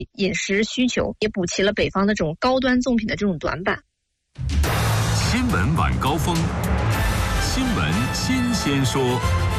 饮食需求，也补齐了北方的这种高端粽品的这种短板。 新闻晚高峰，新闻新鲜说。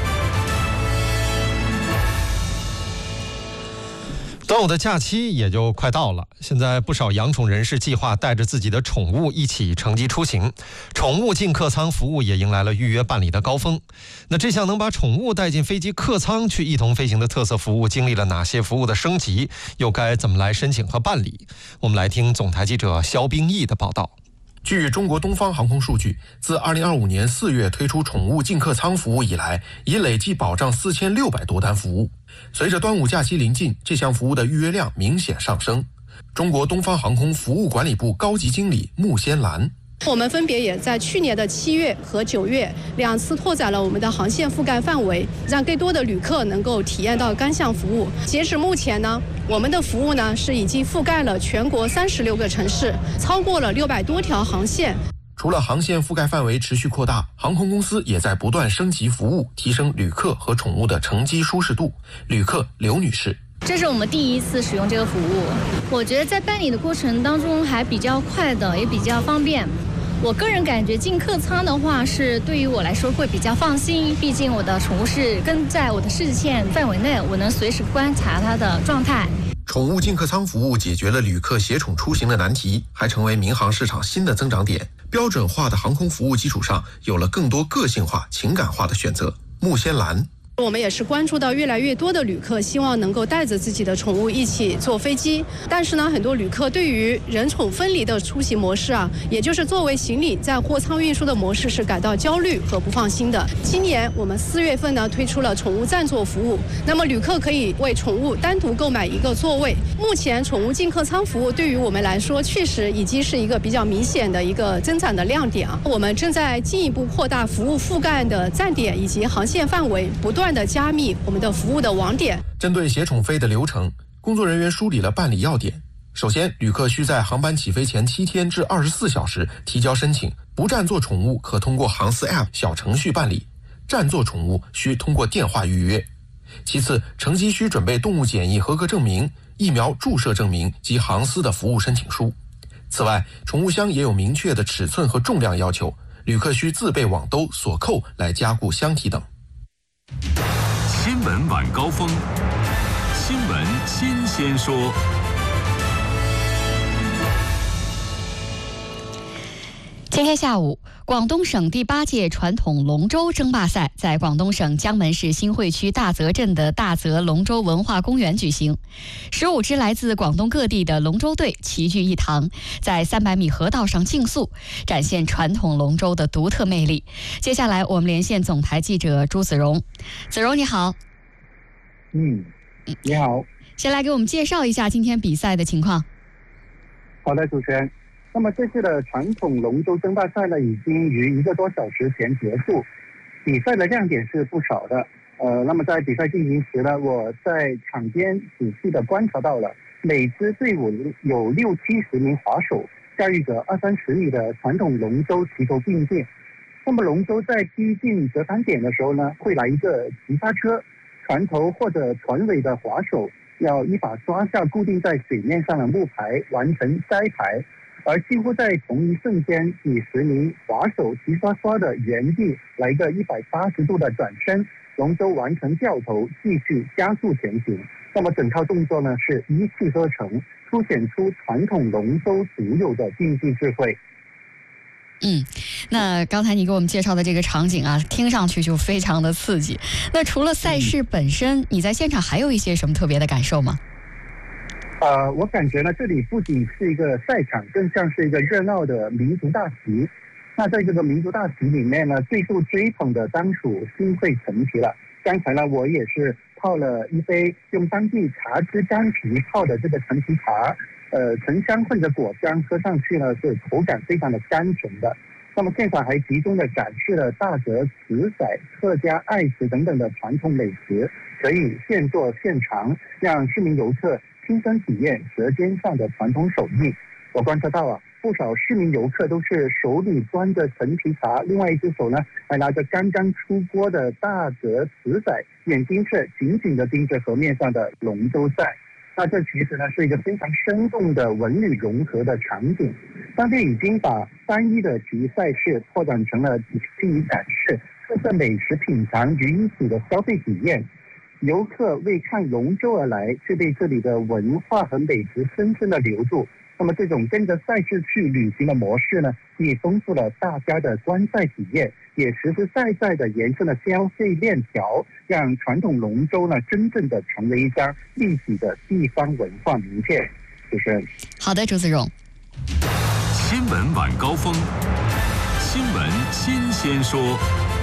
端午的假期也就快到了，现在不少养宠人士计划带着自己的宠物一起乘机出行，宠物进客舱服务也迎来了预约办理的高峰。那这项能把宠物带进飞机客舱去一同飞行的特色服务，经历了哪些服务的升级，又该怎么来申请和办理？我们来听总台记者肖冰毅的报道。 据中国东方航空数据，自2025年4月推出宠物进客舱服务以来，已累计保障4600多单服务。随着端午假期临近，这项服务的预约量明显上升。中国东方航空服务管理部高级经理穆仙兰， 我们分别也在去年的7月和9月2次拓展了我们的航线覆盖范围，让更多的旅客能够体验到单项服务。截止目前呢，我们的服务呢是已经覆盖了全国36个城市，超过了600多条航线。 除了航线覆盖范围持续扩大，航空公司也在不断升级服务，提升旅客和宠物的乘机舒适度。旅客刘女士， 这是我们第一次使用这个服务，我觉得在办理的过程当中还比较快的，也比较方便。我个人感觉进客舱的话是对于我来说会比较放心，毕竟我的宠物是跟在我的视线范围内，我能随时观察它的状态。 宠物进客舱服务解决了旅客携宠出行的难题，还成为民航市场新的增长点。标准化的航空服务基础上，有了更多个性化、情感化的选择。穆仙兰， 我们也是关注到越来越多的旅客希望能够带着自己的宠物一起坐飞机，但是呢，很多旅客对于人宠分离的出行模式也就是作为行李在货舱运输的模式是感到焦虑和不放心的。今年我们4月份呢推出了宠物暂坐服务，那么旅客可以为宠物单独购买一个座位。目前宠物进客舱服务对于我们来说确实已经是一个比较明显的一个增长的亮点我们正在进一步扩大服务覆盖的站点以及航线范围，不断的加密我们的服务的网点。 针对携宠飞的流程，工作人员梳理了办理要点。首先，旅客需在航班起飞前7天至24小时提交申请，不占座宠物可通过航司 App 小程序办理，占座宠物需通过电话预约。其次，乘机需准备动物检疫合格证明、疫苗注射证明及航司的服务申请书。此外，宠物箱也有明确的尺寸和重量要求，旅客需自备网兜、锁扣来加固箱体等。 新闻晚高峰，新闻新鲜说。 今天下午，广东省第8届传统龙舟争霸赛在广东省江门市新会区大泽镇的大泽龙舟文化公园举行。15支来自广东各地的龙舟队齐聚一堂，在300米河道上竞速，展现传统龙舟的独特魅力。接下来，我们连线总台记者朱子荣。子荣，你好。 你好。 先来给我们介绍一下今天比赛的情况。 好的，主持人。那么这次的传统龙舟争霸赛呢，已经于1个多小时前结束。比赛的亮点是不少的。那么在比赛进行时呢，我在场边仔细的观察到了，每支队伍有60-70名滑手，驾驭着20-30米的传统龙舟齐头并进。那么龙舟在逼近折返点的时候呢，会来一个急刹车，船头或者船尾的滑手要一把抓下固定在水面上的木牌，完成摘牌。而几乎在同一瞬间，几十名滑手齐刷刷的原地来一个180度的转身，龙舟完成掉头，继续加速前行。那么整套动作呢是一气呵成，凸显出传统龙舟独有的竞技智慧。 那刚才你给我们介绍的这个场景听上去就非常的刺激。那除了赛事本身，你在现场还有一些什么特别的感受吗？ 我感觉呢，这里不仅是一个赛场，更像是一个热闹的民族大席。那在这个民族大席里面呢，最受追捧的当属新会陈皮了。刚才呢，我也是泡了一杯用当地茶枝干皮泡的这个陈皮茶，橙香混着果香，喝上去呢是口感非常的甘醇的。那么现场还集中的展示了大泽、瓷仔、客家爱瓷等等的传统美食，可以现做现尝，让市民游客亲身体验舌尖上的传统手艺。我观察到不少市民游客都是手里端着陈皮茶，另外一只手呢还拿着刚刚出锅的大泽瓷仔，眼睛是紧紧地盯着河面上的龙舟赛。 那这其实呢是一个非常生动的文旅融合的场景。当地已经把单一的体育赛事拓展成了体育展示、特色美食品尝于一体的消费体验。游客为看龙舟而来，却被这里的文化和美食深深的留住。那么这种跟着赛事去旅行的模式呢，既丰富了大家的观赛体验，也实实在在的延伸了消费链条，让传统龙舟呢真正的成为一张立体的地方文化名片。主持人， 好的，朱子荣。 新闻晚高峰，新闻新鲜说。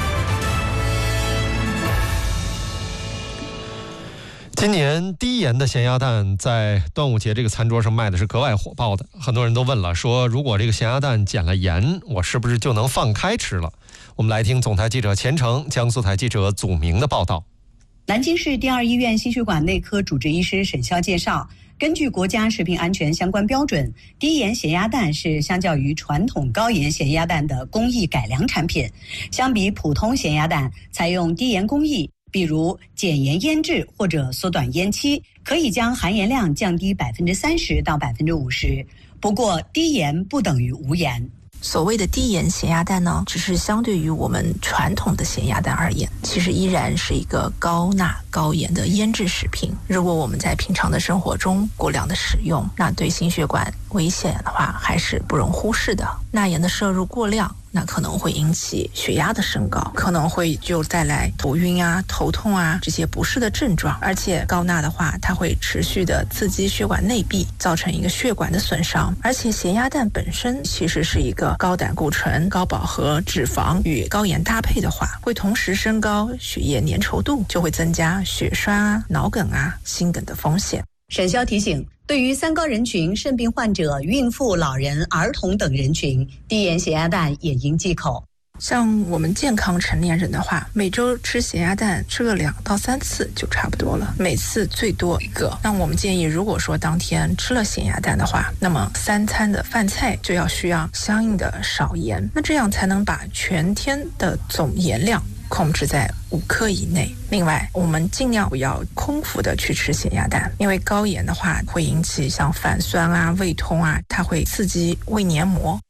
今年低盐的咸鸭蛋在端午节这个餐桌上卖的是格外火爆的，很多人都问了，说如果这个咸鸭蛋减了盐，我是不是就能放开吃了？我们来听总台记者钱成、江苏台记者祖明的报道。 南京市第二医院心血管内科主治医师沈潇介绍，根据国家食品安全相关标准，低盐咸鸭蛋是相较于传统高盐咸鸭蛋的工艺改良产品。相比普通咸鸭蛋，采用低盐工艺，比如减盐腌制或者缩短腌期，可以将含盐量降低30%到50%。不过，低盐不等于无盐。 所谓的低盐咸鸭蛋呢，只是相对于我们传统的咸鸭蛋而言，其实依然是一个高钠高盐的腌制食品。如果我们在平常的生活中过量的使用，那对心血管危险的话还是不容忽视的。钠盐的摄入过量，那可能会引起血压的升高，可能会就带来头晕啊、头痛啊这些不适的症状。而且高钠的话，它会持续的刺激血管内壁，造成一个血管的损伤。而且咸鸭蛋本身其实是一个高胆固醇、高饱和脂肪与高盐搭配的话，会同时升高血液粘稠度，就会增加血栓啊、脑梗啊、心梗的风险。 沈潇提醒，对于三高人群、肾病患者、孕妇、老人、儿童等人群，低盐咸鸭蛋也应忌口。 像我们健康成年人的话，每周吃咸鸭蛋吃个2到3次就差不多了，每次最多1个。那我们建议，如果说当天吃了咸鸭蛋的话，那么3餐的饭菜就要需要相应的少盐，那这样才能把全天的总盐量控制在5克以内。另外，我们尽量不要空腹的去吃咸鸭蛋，因为高盐的话会引起像反酸啊、胃痛啊，它会刺激胃黏膜。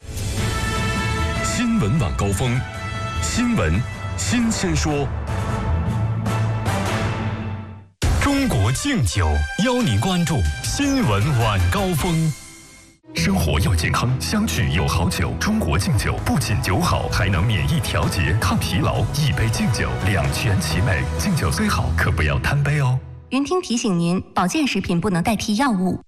新闻晚高峰，新闻新鲜说。中国敬酒邀您关注新闻晚高峰。生活要健康，相聚有好酒。中国敬酒不仅酒好，还能免疫调节、抗疲劳。一杯敬酒，两全其美。敬酒虽好，可不要贪杯哦。 云听提醒您，保健食品不能代替药物。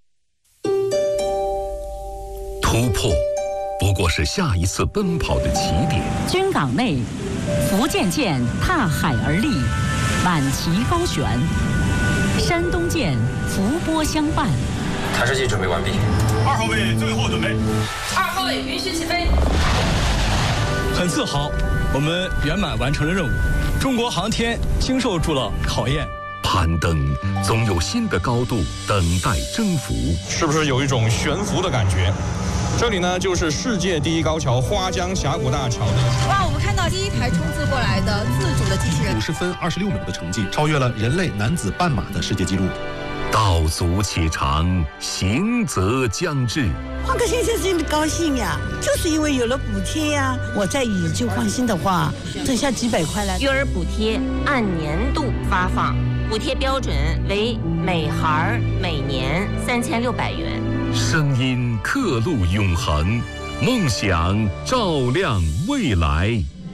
突破不过是下一次奔跑的起点。 军港内，福建舰踏海而立，满旗高悬；山东舰伏波相伴。 探视器准备完毕。 2号位最后准备。 2号位允许起飞。 很自豪，我们圆满完成了任务。中国航天经受住了考验。 攀登总有新的高度等待征服， 是不是有一种悬浮的感觉？这里呢，就是世界第一高桥花江峡谷大桥的。 哇，我们看到第一台冲刺过来的自主的机器人， 50分26秒的成绩，超越了人类男子半马的世界纪录。 道阻且长，行则将至。 换个先生真的高兴呀，就是因为有了补贴呀。我在以旧换新的话，挣下几百块来。 育儿补贴按年度发放，补贴标准为每孩每年3600元。 声音刻录永恒，梦想照亮未来。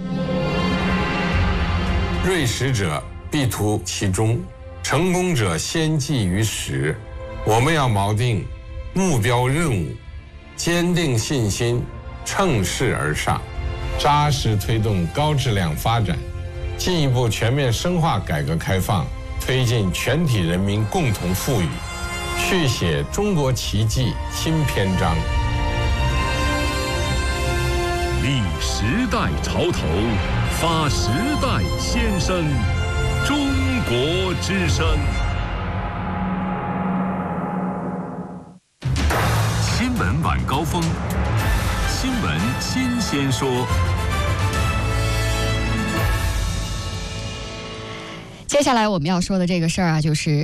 锐识者必图其中，成功者先记于始。我们要锚定目标任务，坚定信心，乘势而上，扎实推动高质量发展，进一步全面深化改革开放，推进全体人民共同富裕，续写中国奇迹新篇章。 立时代潮头，发时代先声，中国之声。新闻晚高峰，新闻新鲜说。 接下来我们要说的这个事儿啊，就是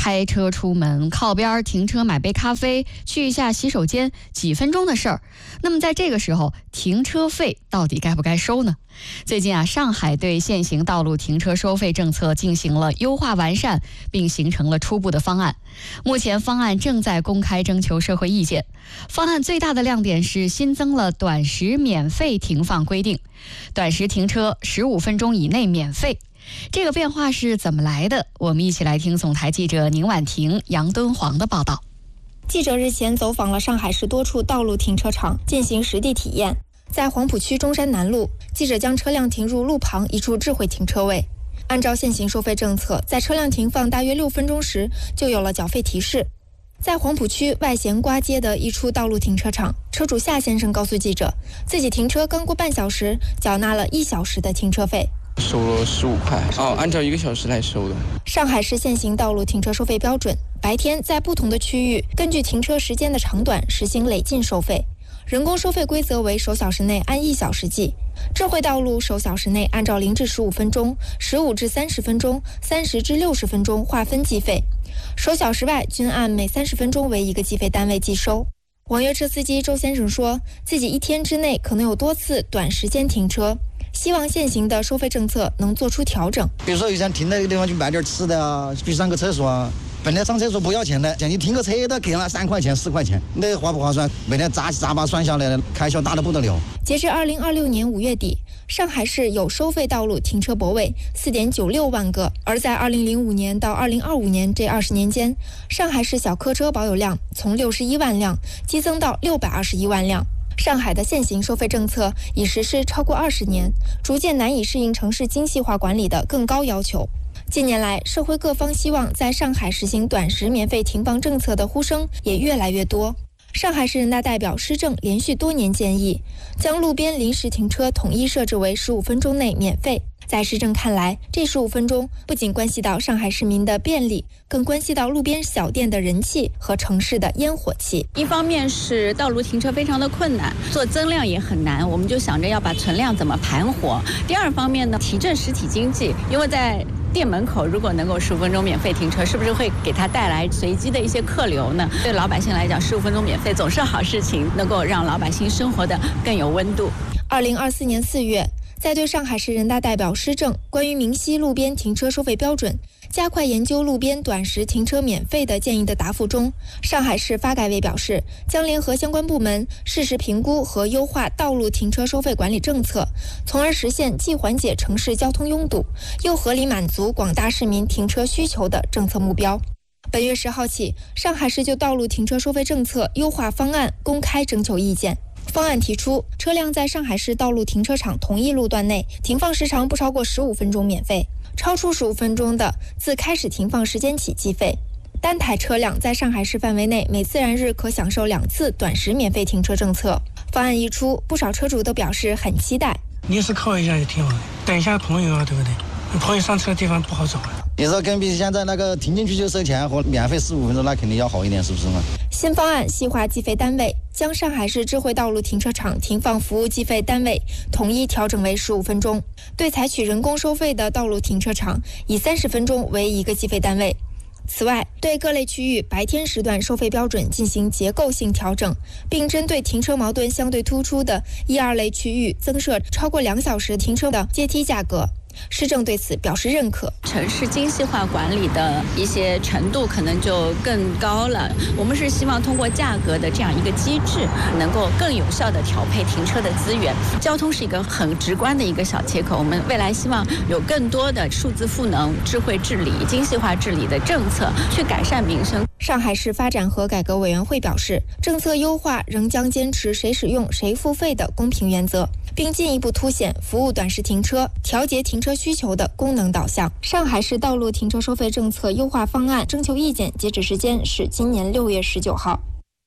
开车出门，靠边停车买杯咖啡，去一下洗手间，几分钟的事儿。那么在这个时候，停车费到底该不该收呢？最近上海对现行道路停车收费政策进行了优化完善，并形成了初步的方案。目前方案正在公开征求社会意见。方案最大的亮点是新增了短时免费停放规定，短时停车15分钟以内免费。这个变化是怎么来的？我们一起来听总台记者宁婉婷、杨敦煌的报道。 记者日前走访了上海市多处道路停车场进行实地体验。在黄浦区中山南路，记者将车辆停入路旁一处智慧停车位。按照现行收费政策，在车辆停放大约6分钟时就有了缴费提示。在黄浦区外咸瓜街的一处道路停车场，车主夏先生告诉记者，自己停车刚过半小时，缴纳了1小时的停车费， 收了15块，按照1个小时来收的。 上海市现行道路停车收费标准，白天在不同的区域根据停车时间的长短实行累进收费。人工收费规则为首小时内按1小时计，智慧道路首小时内按照0至15分钟、15至30分钟、30至60分钟划分计费，首小时外均按每30分钟为1个计费单位计收。网约车司机周先生说，自己1天之内可能有多次短时间停车，希望现行的收费政策能做出调整。 比如说有想停那个地方去买点吃的啊，去上个厕所啊，本来上厕所不要钱的，讲你停个车都给了3块钱4块钱，那划不划算？每天杂八算下来开销大得不得了。 截至2026年5月底，上海市有收费道路停车泊位4.96万个，而在2005年到2025年这20年间，上海市小客车保有量从61万辆激增到621万辆。上海的现行收费政策已实施超过20年，逐渐难以适应城市精细化管理的更高要求。近年来，社会各方希望在上海实行短时免费停放政策的呼声也越来越多。上海市人大代表施政连续多年建议，将路边临时停车统一设置为15分钟内免费。在施政看来，这15分钟不仅关系到上海市民的便利，更关系到路边小店的人气和城市的烟火气。 一方面是道路停车非常的困难，做增量也很难，我们就想着要把存量怎么盘活。第二方面呢，提振实体经济，因为在店门口如果能够15分钟免费停车，是不是会给他带来随机的一些客流呢？对老百姓来讲，15分钟免费总是好事情，能够让老百姓生活的更有温度。 2024年4月，在对上海市人大代表施政关于明晰路边停车收费标准、加快研究路边短时停车免费的建议的答复中，上海市发改委表示，将联合相关部门适时评估和优化道路停车收费管理政策，从而实现既缓解城市交通拥堵，又合理满足广大市民停车需求的政策目标。本月10号起，上海市就道路停车收费政策优化方案公开征求意见。方案提出，车辆在上海市道路停车场同一路段内停放时长不超过15分钟免费，超出15分钟的自开始停放时间起计费。单台车辆在上海市范围内每自然日可享受2次短时免费停车政策。方案一出，不少车主都表示很期待。 临时靠一下也挺好的，等一下朋友啊，对不对？朋友上车的地方不好找。 你说跟比现在那个停进去就收钱和免费15分钟，那肯定要好一点，是不是嘛？ 新方案细化计费单位，将上海市智慧道路停车场停放服务计费单位统一调整为15分钟，对采取人工收费的道路停车场以30分钟为1个计费单位。此外，对各类区域白天时段收费标准进行结构性调整，并针对停车矛盾相对突出的1、2类区域增设超过2小时停车的阶梯价格。市政对此表示认可。 城市精细化管理的一些程度可能就更高了。我们是希望通过价格的这样一个机制，能够更有效地调配停车的资源。交通是一个很直观的一个小切口，我们未来希望有更多的数字赋能、智慧治理、精细化治理的政策，去改善民生。 上海市发展和改革委员会表示，政策优化仍将坚持谁使用谁付费的公平原则，并进一步凸显服务短时停车、调节停车需求的功能导向。上海市道路停车收费政策优化方案征求意见截止时间是今年6月19号。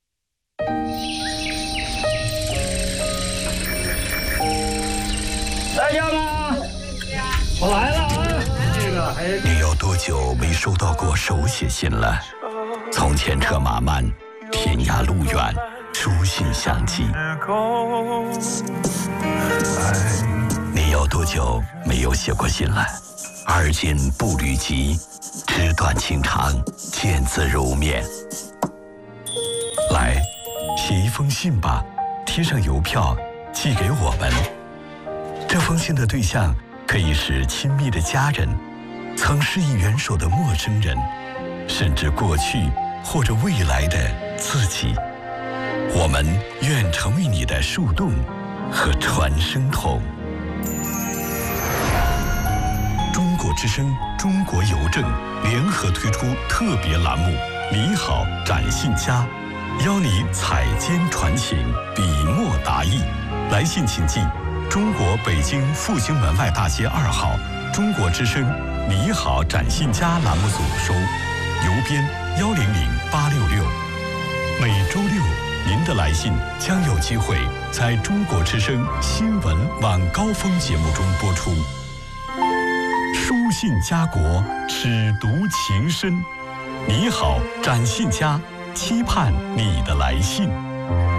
在家吗？我来了啊！ 你有多久没收到过手写信了？从前车马慢，天涯路远，书信相寄。你有多久没有写过信了？ 而今步履急，纸短情长，见字如面。来，写一封信吧，贴上邮票，寄给我们。这封信的对象可以是亲密的家人，曾施以援手的陌生人，甚至过去或者未来的自己。我们愿成为你的树洞和传声筒。中国之声、中国邮政联合推出特别栏目“你好，展信佳”，邀你采笺传情，笔墨达意。来信请寄中国北京复兴门外大街2号中国之声“你好，展信佳”栏目组收，邮编100866。每周六，您的来信将有机会在中国之声新闻晚高峰节目中播出。书信家国，尺读情深。你好，展信佳，期盼你的来信。